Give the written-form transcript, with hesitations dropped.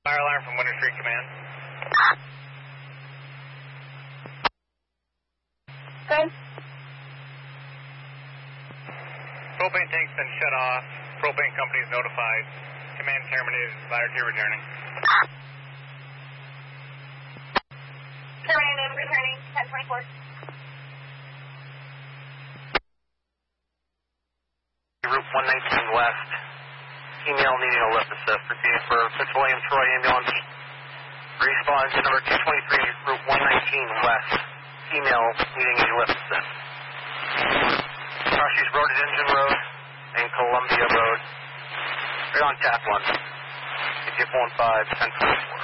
Fire alarm from Winter Street Command. Good. Propane tank's been shut off. Propane company is notified. Command terminated. Fire to returning. Terminated, returning, 1024. Route 119 West. Female needing a lift assist. Repeat for Fitz William Troy ambulance. Respawn to number 223, Route 119 West. Female needing a lift assist. Crosses Road at Engine Road and Columbia Road. Right on tap 1. 15 1024.